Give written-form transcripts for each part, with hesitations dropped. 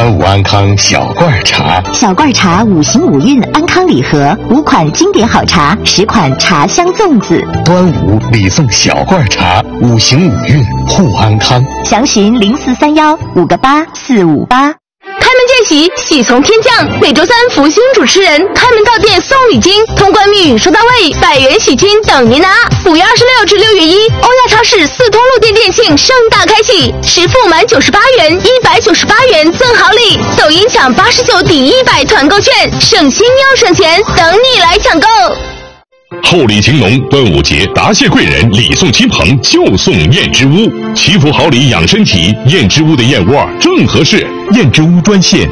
端午安康小罐茶， 小罐茶5行5韵安康礼盒，5款经典好茶，10款茶香粽子。 端午礼送小罐茶，5行5韵护安康。 详询0431-58458。 开门见喜，喜从天降。每周3福星主持人开门到店送礼金，通关密语收到位，100元喜金等您拿。5月26至6月1，欧亚超市4通路店店庆盛大开启，10付满98元，198元赠好礼。抖音抢89抵100团购券，省心又省钱，等你来抢购。 厚礼情浓，端午节答谢贵人，礼送亲朋就送燕之屋，祈福好礼养身体，燕之屋的燕窝正合适。燕之屋专线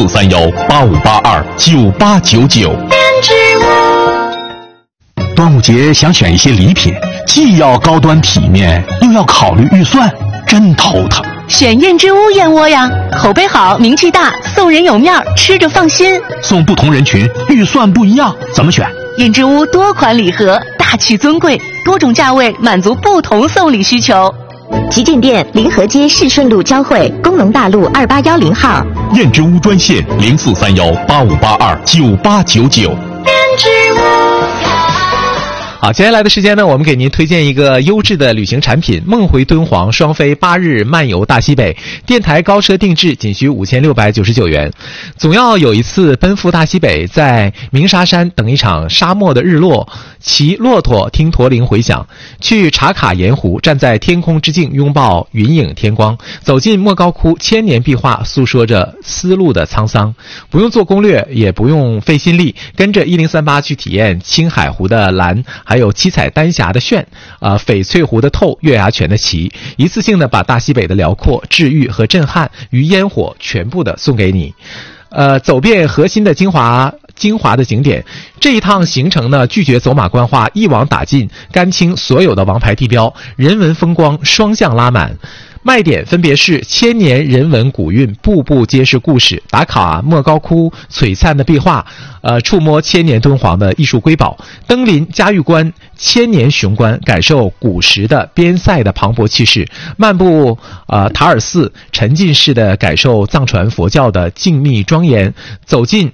043185829899。燕之屋。 端午节想选一些礼品，既要高端体面，又要考虑预算，真头疼。 选燕之屋燕窝呀，口碑好，名气大，送人有面，吃着放心。 送不同人群，预算不一样，怎么选？ 燕之屋多款礼盒，大气尊贵，多种价位满足不同送礼需求。旗舰店临河街市顺路交汇，工农大路2810号。 燕之屋专线043185829899。燕之屋。 好，接下来的时间呢，我们给您推荐一个优质的旅行产品——梦回敦煌双飞8日漫游大西北，电台高车定制，仅需5699元。总要有一次奔赴大西北，在鸣沙山等一场沙漠的日落，骑骆驼听驼铃回响，去茶卡盐湖，站在天空之境，拥抱云影天光，走进莫高窟千年壁画，诉说着丝路的沧桑。不用做攻略，也不用费心力，跟着1038去体验青海湖的蓝，还有七彩丹霞的炫，翡翠湖的透，月牙泉的奇，一次性的把大西北的辽阔、治愈和震撼与烟火全部的送给你。走遍核心的精华的景点，这一趟行程呢，拒绝走马观花，一网打尽，干清所有的王牌地标，人文风光双向拉满。卖点分别是千年人文古韵，步步皆是故事，打卡莫高窟璀璨的壁画，触摸千年敦煌的艺术瑰宝，登临嘉峪关千年雄关，感受古时的边塞的磅礴气势，漫步塔尔寺，沉浸式的感受藏传佛教的静谧庄严，走进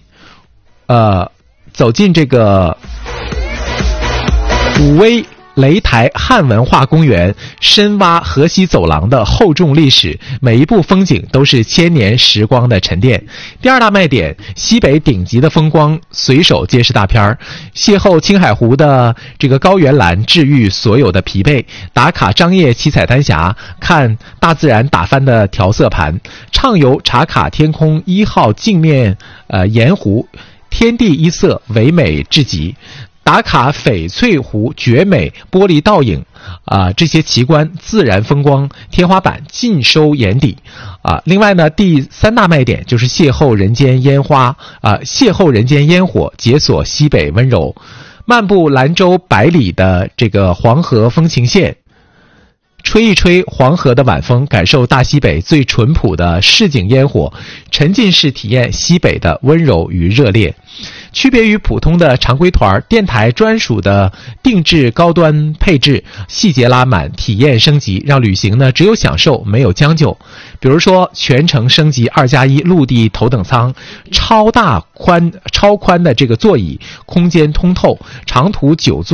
这个武威擂台汉文化公园，深挖河西走廊的厚重历史，每一步风景都是千年时光的沉淀。第二大卖点，西北顶级的风光，随手皆是大片儿，邂逅青海湖的这个高原蓝，治愈所有的疲惫，打卡张掖七彩丹霞，看大自然打翻的调色盘，畅游茶卡天空1号镜面盐湖，天地一色，唯美至极，打卡翡翠湖绝美玻璃倒影，这些奇观自然风光天花板尽收眼底。另外呢，第3大卖点就是邂逅人间烟火，解锁西北温柔，漫步兰州100里的这个黄河风情线，吹一吹黄河的晚风，感受大西北最淳朴的市井烟火，沉浸式体验西北的温柔与热烈。区别于普通的常规团，电台专属的定制高端配置，细节拉满，体验升级，让旅行呢只有享受没有将就。比如说全程升级2+1陆地头等舱，超宽的这个座椅，空间通透，长途9座